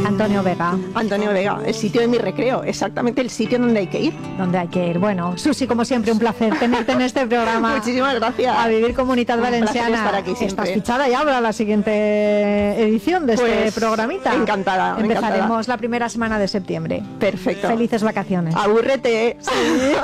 Antonio Vega. Antonio Vega, el sitio de mi recreo, exactamente el sitio donde hay que ir. Donde hay que ir. Bueno, Susi, como siempre, un placer tenerte en este programa. Muchísimas gracias. A Vivir Comunitat Valenciana. Estar aquí siempre. Estás fichada ya para la siguiente edición de este programita. Encantada. Empezaremos la primera semana de septiembre. Perfecto. Felices vacaciones. Abúrrete. Sí.